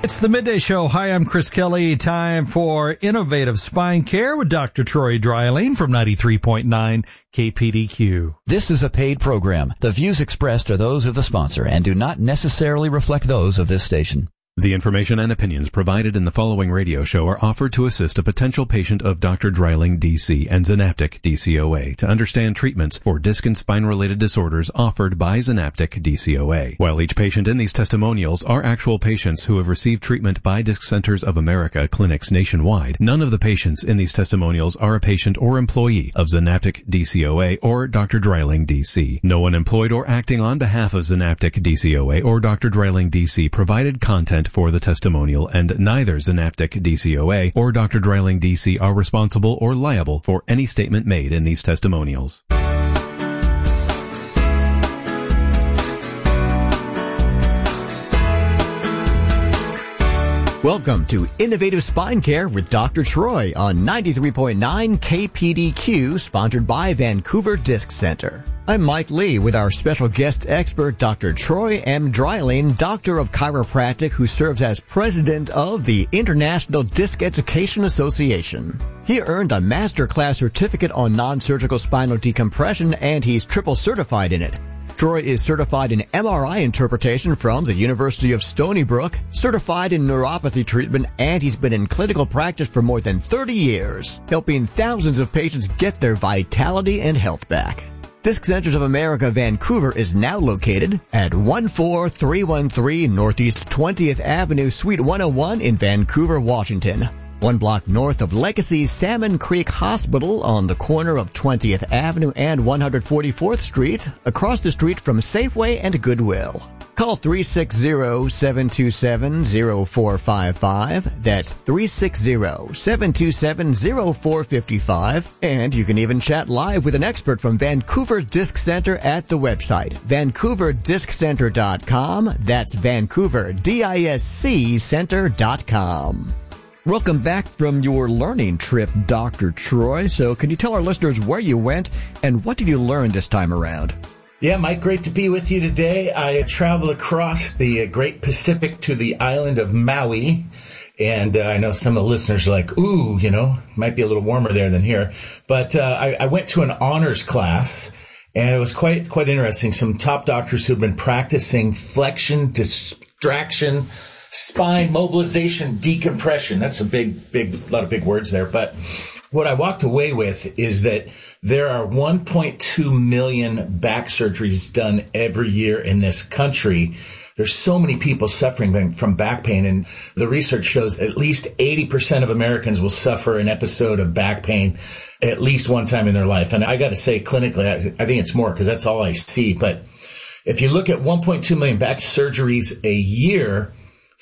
It's the Midday Show. Hi, I'm Chris Kelly. Time for Innovative Spine Care with Dr. Troy Dreiling from 93.9 KPDQ. This is a paid program. The views expressed are those of the sponsor and do not necessarily reflect those of this station. The information and opinions provided in the following radio show are offered to assist a potential patient of Dr. Dreiling, DC, and Zanaptic, DCOA, to understand treatments for disc and spine-related disorders offered by Zanaptic, DCOA. While each patient in these testimonials are actual patients who have received treatment by Disc Centers of America clinics nationwide, none of the patients in these testimonials are a patient or employee of Zanaptic, DCOA, or Dr. Dreiling, DC. No one employed or acting on behalf of Zanaptic, DCOA, or Dr. Dreiling, DC provided content for the testimonial, and neither Zanaptic, DCOA, or Dr. Dreiling, DC are responsible or liable for any statement made in these testimonials. Welcome to Innovative Spine Care with Dr. Troy on 93.9 KPDQ, sponsored by Vancouver Disc Center. I'm Mike Lee with our special guest expert, Dr. Troy M. Dreiling, Doctor of Chiropractic, who serves as President of the International Disc Education Association. He earned a Master Class Certificate on Non-Surgical Spinal Decompression, and he's triple certified in it. Troy is certified in MRI interpretation from the University of Stony Brook, certified in neuropathy treatment, and he's been in clinical practice for more than 30 years, helping thousands of patients get their vitality and health back. Disc Centers of America Vancouver is now located at 14313 Northeast 20th Avenue, Suite 101 in Vancouver, Washington. 1 block north of Legacy's Salmon Creek Hospital on the corner of 20th Avenue and 144th Street, across the street from Safeway and Goodwill. Call 360-727-0455. That's 360-727-0455. And you can even chat live with an expert from Vancouver Disc Center at the website, VancouverDiscCenter.com. That's Vancouver, DISC Center.com. Welcome back from your learning trip, Dr. Troy. So can you tell our listeners where you went and what did you learn this time around? Yeah, Mike, great to be with you today. I traveled across the Great Pacific to the island of Maui. And I know some of the listeners are like, ooh, might be a little warmer there than here. But I went to an honors class, and it was quite interesting. Some top doctors who've been practicing flexion, distraction, spine mobilization, decompression. That's a lot of big words there. But what I walked away with is that there are 1.2 million back surgeries done every year in this country. There's so many people suffering from back pain, and the research shows at least 80% of Americans will suffer an episode of back pain at least one time in their life. And I got to say, clinically, I think it's more because that's all I see. But if you look at 1.2 million back surgeries a year,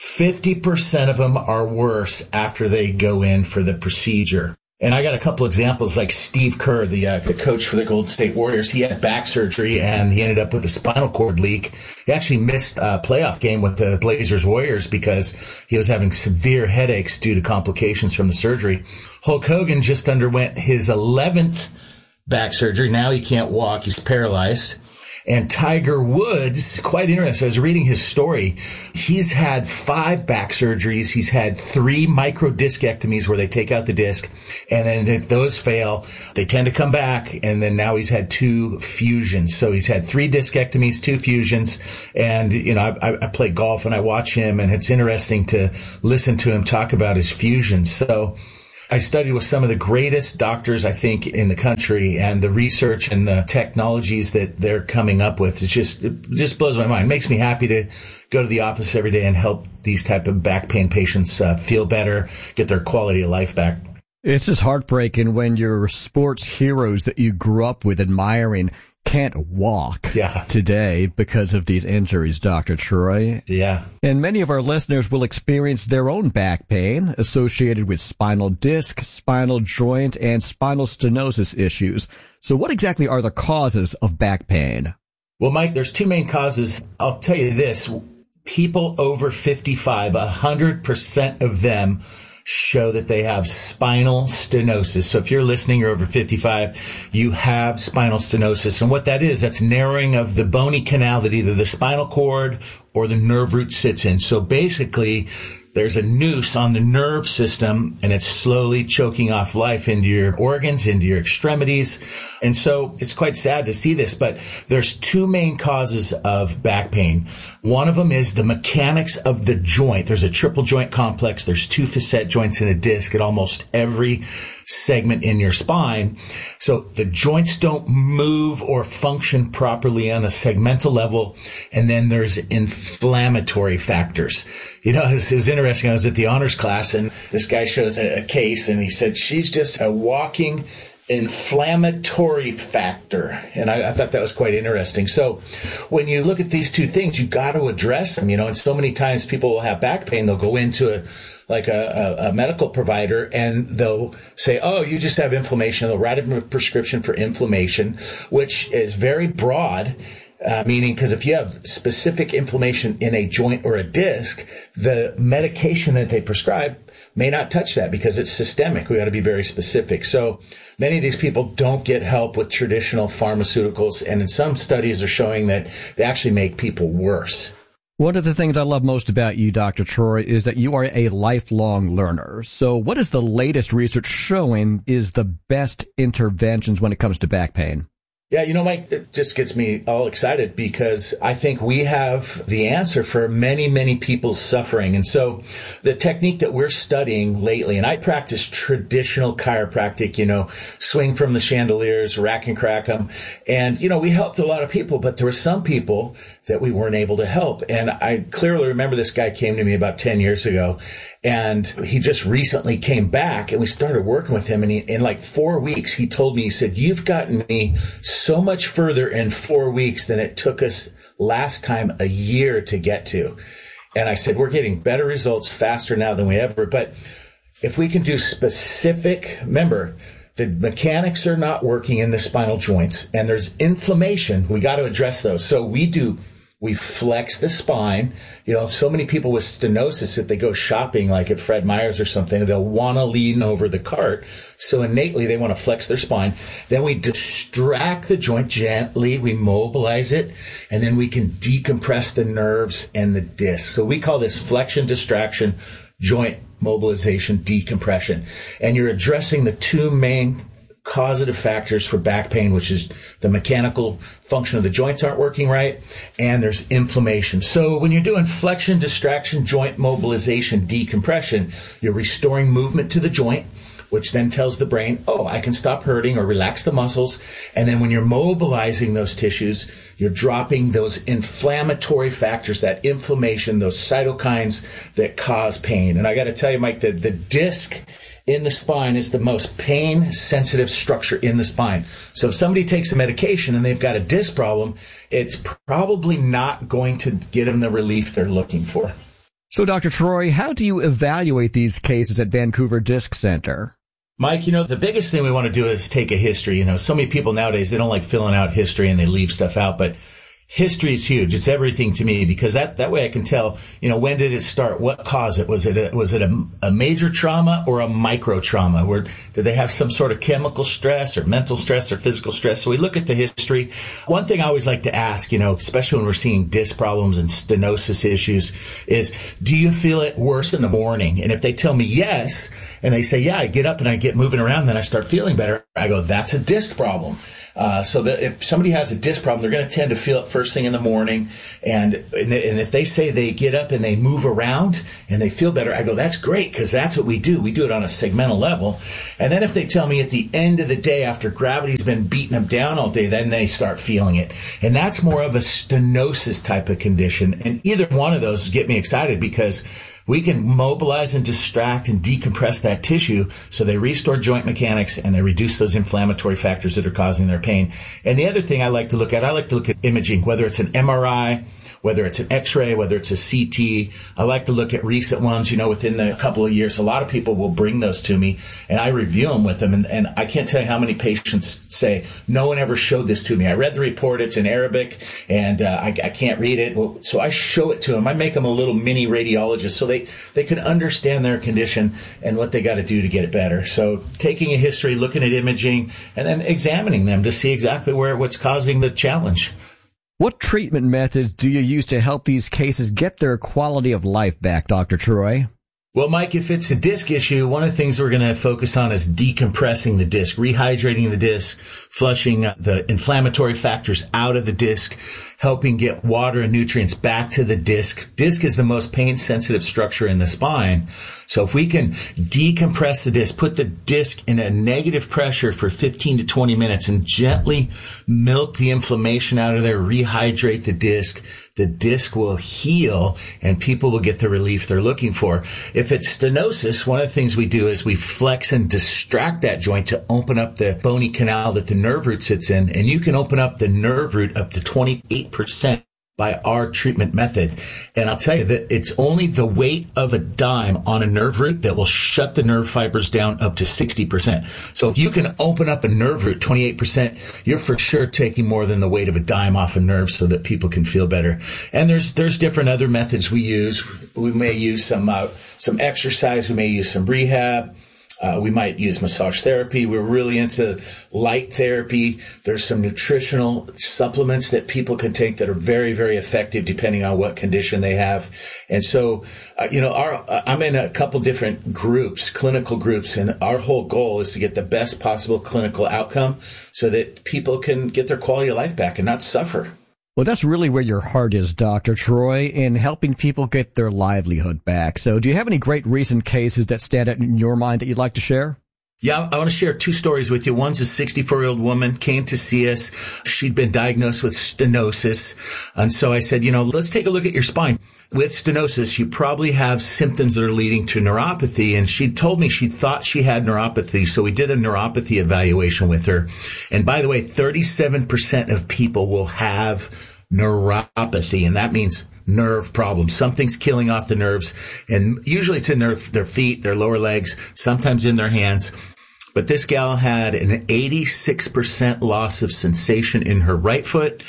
50% of them are worse after they go in for the procedure. And I got a couple examples like Steve Kerr, the coach for the Golden State Warriors. He had back surgery and he ended up with a spinal cord leak. He actually missed a playoff game with the Blazers Warriors because he was having severe headaches due to complications from the surgery. Hulk Hogan just underwent his 11th back surgery. Now he can't walk. He's paralyzed. And Tiger Woods, quite interesting. I was reading his story. He's had 5 back surgeries. He's had 3 microdiscectomies where they take out the disc. And then if those fail, they tend to come back. And then now he's had 2 fusions. So he's had 3 discectomies, 2 fusions. And, I play golf and I watch him, and it's interesting to listen to him talk about his fusions. So I studied with some of the greatest doctors, I think, in the country, and the research and the technologies that they're coming up with. It just blows my mind. It makes me happy to go to the office every day and help these type of back pain patients feel better, get their quality of life back. It's just heartbreaking when your sports heroes that you grew up with admiring can't walk today because of these injuries, Dr. Troy. Yeah. And many of our listeners will experience their own back pain associated with spinal disc, spinal joint, and spinal stenosis issues. So what exactly are the causes of back pain? Well, Mike, there's 2 main causes. I'll tell you this. People over 55, 100% of them show that they have spinal stenosis. So if you're listening, you're over 55, you have spinal stenosis. And what that is, that's narrowing of the bony canal that either the spinal cord or the nerve root sits in. So basically, there's a noose on the nerve system, and it's slowly choking off life into your organs, into your extremities. And so it's quite sad to see this, but there's two main causes of back pain. One of them is the mechanics of the joint. There's a triple joint complex. There's two facet joints in a disc at almost every segment in your spine. So the joints don't move or function properly on a segmental level. And then there's inflammatory factors. You know, it was interesting. I was at the honors class and this guy shows a case and he said, she's just a walking inflammatory factor. And I thought that was quite interesting. So when you look at these two things, you got to address them, you know, and so many times people will have back pain. They'll go into a medical provider and they'll say, oh, you just have inflammation. They'll write them a prescription for inflammation, which is very broad. Meaning, because if you have specific inflammation in a joint or a disc, the medication that they prescribe may not touch that because it's systemic. We got to be very specific. So many of these people don't get help with traditional pharmaceuticals. And in some studies are showing that they actually make people worse. One of the things I love most about you, Dr. Troy, is that you are a lifelong learner. So what is the latest research showing is the best interventions when it comes to back pain? Yeah, you know, Mike, it just gets me all excited because I think we have the answer for many, many people's suffering. And so the technique that we're studying lately, and I practice traditional chiropractic, you know, swing from the chandeliers, rack and crack them. And, you know, we helped a lot of people, but there were some people that we weren't able to help. And I clearly remember this guy came to me about 10 years ago. And he just recently came back and we started working with him. And in like 4 weeks, he told me, he said, you've gotten me so much further in 4 weeks than it took us last time a year to get to. And I said, we're getting better results faster now than we ever. But if we can do specific, remember, the mechanics are not working in the spinal joints and there's inflammation. We got to address those. So we flex the spine. You know, so many people with stenosis, if they go shopping like at Fred Meyer's or something, they'll want to lean over the cart. So innately, they want to flex their spine. Then we distract the joint gently. We mobilize it. And then we can decompress the nerves and the disc. So we call this flexion, distraction, joint mobilization, decompression. And you're addressing the two main causative factors for back pain, which is the mechanical function of the joints aren't working right, and there's inflammation. So when you're doing flexion, distraction, joint mobilization, decompression, you're restoring movement to the joint, which then tells the brain, oh, I can stop hurting or relax the muscles. And then when you're mobilizing those tissues, you're dropping those inflammatory factors, that inflammation, those cytokines that cause pain. And I got to tell you, Mike, that the disc in the spine is the most pain-sensitive structure in the spine. So if somebody takes a medication and they've got a disc problem, it's probably not going to get them the relief they're looking for. So, Dr. Troy, how do you evaluate these cases at Vancouver Disc Center? Mike, you know, the biggest thing we want to do is take a history. You know, so many people nowadays, they don't like filling out history and they leave stuff out, but history is huge. It's everything to me because that way I can tell, you know, when did it start? What caused it? Was it a major trauma or a micro trauma? Did they have some sort of chemical stress or mental stress or physical stress? So we look at the history. One thing I always like to ask, you know, especially when we're seeing disc problems and stenosis issues is, do you feel it worse in the morning? And if they tell me yes, and they say, yeah, I get up and I get moving around, then I start feeling better, I go, that's a disc problem. So that if somebody has a disc problem, they're going to tend to feel it first thing in the morning. And if they say they get up and they move around and they feel better, I go, that's great, because that's what we do. We do it on a segmental level. And then if they tell me at the end of the day, after gravity's been beating them down all day, then they start feeling it. And that's more of a stenosis type of condition. And either one of those get me excited because we can mobilize and distract and decompress that tissue so they restore joint mechanics and they reduce those inflammatory factors that are causing their pain. And the other thing I like to look at imaging, whether it's an MRI, whether it's an X-ray, whether it's a CT. I like to look at recent ones, you know, within a couple of years. A lot of people will bring those to me and I review them with them. And I can't tell you how many patients say, no one ever showed this to me. I read the report. It's in Arabic and I can't read it. Well, so I show it to them. I make them a little mini radiologist so they can understand their condition and what they got to do to get it better. So taking a history, looking at imaging, and then examining them to see exactly what's causing the challenge. What treatment methods do you use to help these cases get their quality of life back, Dr. Troy? Well, Mike, if it's a disc issue, one of the things we're going to focus on is decompressing the disc, rehydrating the disc, flushing the inflammatory factors out of the disc, helping get water and nutrients back to the disc. Disc is the most pain-sensitive structure in the spine. So if we can decompress the disc, put the disc in a negative pressure for 15 to 20 minutes and gently milk the inflammation out of there, rehydrate the disc will heal and people will get the relief they're looking for. If it's stenosis, one of the things we do is we flex and distract that joint to open up the bony canal that the nerve root sits in. And you can open up the nerve root up to 28% by our treatment method. And I'll tell you that it's only the weight of a dime on a nerve root that will shut the nerve fibers down up to 60%. So if you can open up a nerve root 28%, you're for sure taking more than the weight of a dime off a nerve so that people can feel better. And there's different other methods we use. We may use some exercise. We may use some rehab. We might use massage therapy. We're really into light therapy. There's some nutritional supplements that people can take that are very, very effective depending on what condition they have. And so, I'm in a couple different groups, clinical groups, and our whole goal is to get the best possible clinical outcome so that people can get their quality of life back and not suffer. Well, that's really where your heart is, Dr. Troy, in helping people get their livelihood back. So do you have any great recent cases that stand out in your mind that you'd like to share? Yeah, I want to share two stories with you. One's a 64-year-old woman came to see us. She'd been diagnosed with stenosis. And so I said, let's take a look at your spine. With stenosis, you probably have symptoms that are leading to neuropathy. And she told me she thought she had neuropathy. So we did a neuropathy evaluation with her. And by the way, 37% of people will have neuropathy. And that means nerve problems. Something's killing off the nerves. And usually it's in their feet, their lower legs, sometimes in their hands. But this gal had an 86% loss of sensation in her right foot,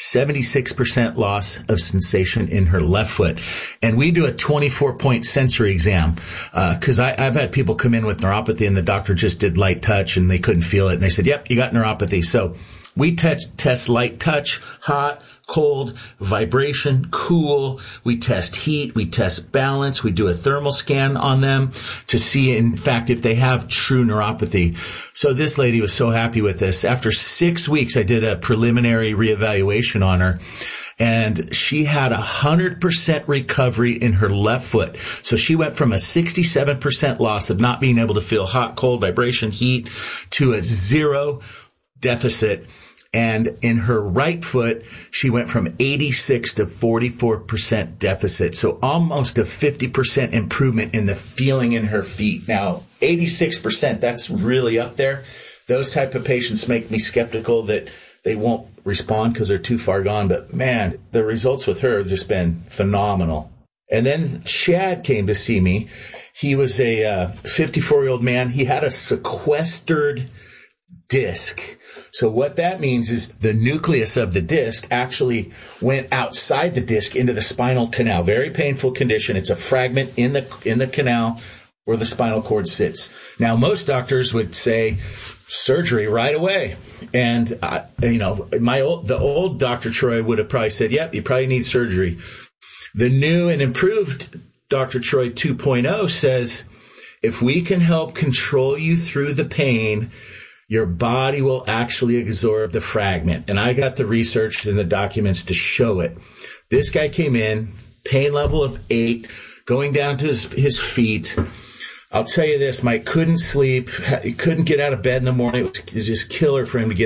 76% loss of sensation in her left foot. And we do a 24-point sensory exam, because I've had people come in with neuropathy and the doctor just did light touch and they couldn't feel it. And they said, yep, you got neuropathy. So we test light touch, hot, cold, vibration, cool. We test heat. We test balance. We do a thermal scan on them to see, in fact, if they have true neuropathy. So this lady was so happy with this. After 6 weeks, I did a preliminary reevaluation on her. And she had 100% recovery in her left foot. So she went from a 67% loss of not being able to feel hot, cold, vibration, heat to a 0 deficit. And in her right foot, she went from 86 to 44% deficit. So almost a 50% improvement in the feeling in her feet. Now, 86%, that's really up there. Those type of patients make me skeptical that they won't respond because they're too far gone. But man, the results with her have just been phenomenal. And then Chad came to see me. He was a 54-year-old man. He had a sequestered disc. So what that means is the nucleus of the disc actually went outside the disc into the spinal canal. Very painful condition. It's a fragment in the canal where the spinal cord sits. Now, most doctors would say surgery right away. And, the old Dr. Troy would have probably said, yep, you probably need surgery. The new and improved Dr. Troy 2.0 says, if we can help control you through the pain, your body will actually absorb the fragment. And I got the research and the documents to show it. This guy came in, pain level of 8, going down to his feet. I'll tell you this, Mike couldn't sleep. He couldn't get out of bed in the morning. It was just killer for him to get